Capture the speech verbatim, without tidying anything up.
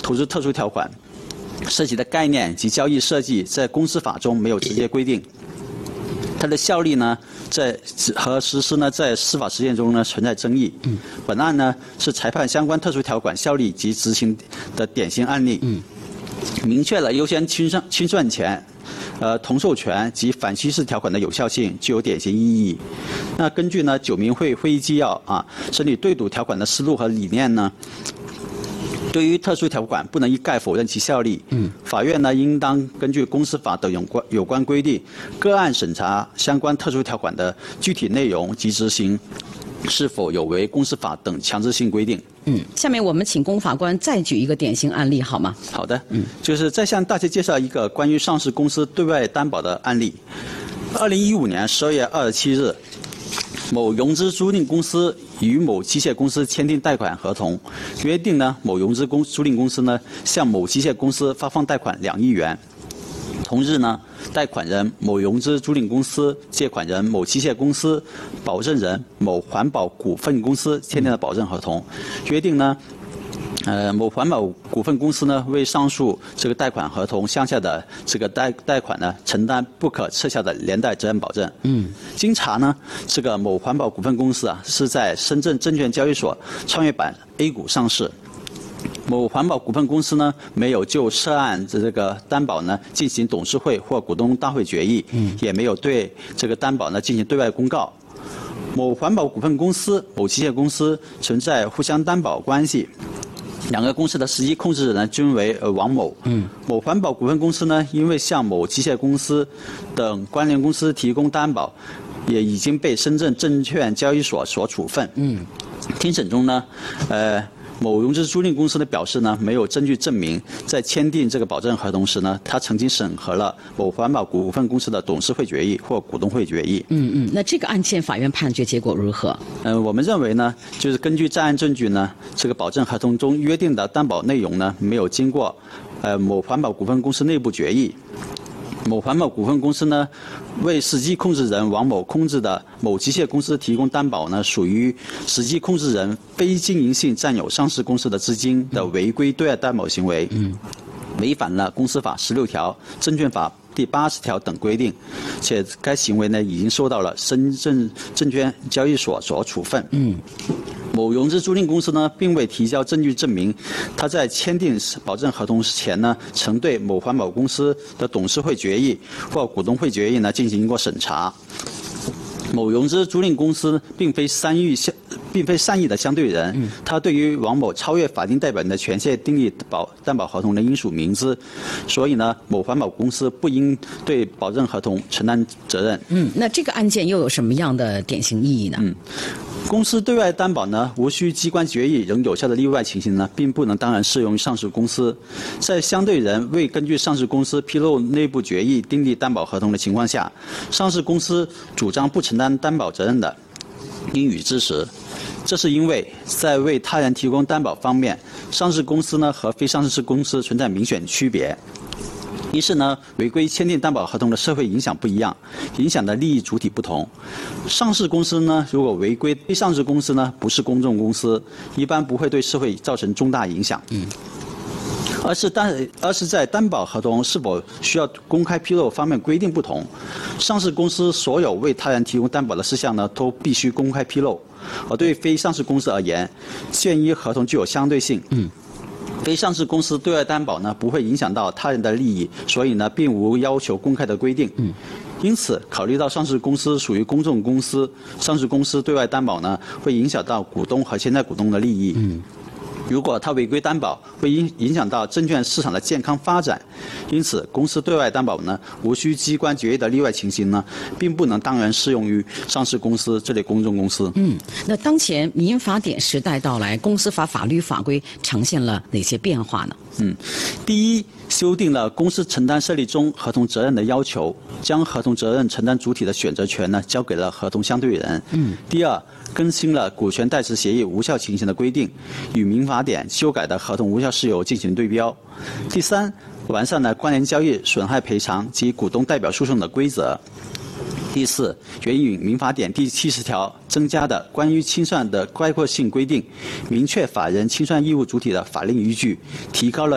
投资特殊条款涉及的概念及交易设计在公司法中没有直接规定。它的效力呢，在和实施呢，在司法实践中呢存在争议。嗯，本案呢是裁判相关特殊条款效力及执行的典型案例。嗯，明确了优先清算清算权、呃同授权及反稀释条款的有效性，具有典型意义。那根据呢九民会会议纪要啊，审理对赌条款的思路和理念呢。对于特殊条款，不能一概否认其效力。嗯，法院呢，应当根据公司法等有关有关规定，个案审查相关特殊条款的具体内容及执行是否有违公司法等强制性规定。 嗯，下面我们请龚法官再举一个典型案例好吗？ 好的，嗯，就是再向大家介绍一个关于上市公司对外担保的案例。二零一五年十二月二十七日。某融资租赁公司与某机械公司签订贷款合同，约定呢，某融资公租赁公司呢向某机械公司发放贷款两亿元。同日呢，贷款人某融资租赁公司、借款人某机械公司、保证人某环保股份公司签订了保证合同，约定呢。呃，某环保股份公司呢，为上述这个贷款合同项下的这个贷贷款呢，承担不可撤销的连带责任保证。嗯，经查呢，这个某环保股份公司啊，是在深圳证券交易所创业板 A 股上市。某环保股份公司呢，没有就涉案这个担保呢进行董事会或股东大会决议，嗯，也没有对这个担保呢进行对外公告。某环保股份公司、某机械公司存在互相担保关系。两个公司的实际控制人呢均为呃王某。嗯。某环保股份公司呢，因为向某机械公司等关联公司提供担保，也已经被深圳证券交易所所处分。嗯。庭审中呢，呃。某融资租赁公司呢表示呢，没有证据证明在签订这个保证合同时呢，他曾经审核了某环保股份公司的董事会决议或股东会决议。 嗯嗯，那这个案件法院判决结果如何？ 嗯、呃，我们认为呢，就是根据在案证据呢，这个保证合同中约定的担保内容呢，没有经过呃某环保股份公司内部决议。某环保股份公司呢，为实际控制人王某控制的某机械公司提供担保呢，属于实际控制人非经营性占有上市公司的资金的违规对外担保行为，嗯，违反了公司法十六条、证券法第八十条等规定，且该行为呢已经受到了深圳证券交易所所处分。嗯。某融资租赁公司呢，并未提交证据证明他在签订保证合同前呢，曾对某环保公司的董事会决议或股东会决议呢进行过审查。某融资租赁公司并非善意相，并非善意的相对人，嗯、他对于王某超越法定代表人的权限订立保担保合同呢应属明知，所以呢，某环保公司不应对保证合同承担责任。 嗯，那这个案件又有什么样的典型意义呢？嗯。 公司对外担保呢，无需机关决议仍有效的例外情形呢，并不能当然适用于上市公司。在相对人未根据上市公司披露内部决议订立担保合同的情况下，上市公司主张不承担担保责任的，应予支持。这是因为在为他人提供担保方面，上市公司呢和非上市公司存在明显区别。一是呢，违规签订担保合同的社会影响不一样，影响的利益主体不同。上市公司呢，如果违规，非上市公司呢不是公众公司，一般不会对社会造成重大影响。嗯。而是担，而是在担保合同是否需要公开披露方面规定不同。上市公司所有为他人提供担保的事项呢，都必须公开披露。而对非上市公司而言，现依合同具有相对性。嗯。非上市公司对外担保呢，不会影响到他人的利益，所以呢，并无要求公开的规定。嗯，因此，考虑到上市公司属于公众公司，上市公司对外担保呢，会影响到股东和潜在股东的利益。嗯。如果他违规担保，会影影响到证券市场的健康发展，因此公司对外担保呢，无需机关决议的例外情形呢，并不能当然适用于上市公司这类公众公司。 嗯，那当前民法典时代到来，公司法法律法规呈现了哪些变化呢？ 嗯，第一，修订了公司承担设立中合同责任的要求，将合同责任承担主体的选择权呢，交给了合同相对人。嗯。第二，更新了股权代持协议无效情形的规定，与民法典修改的合同无效事由进行对标。第三，完善了关联交易损害赔偿及股东代表诉讼的规则。第四，援引民法典第七十条增加的关于清算的概括性规定，明确法人清算义务主体的法令依据，提高了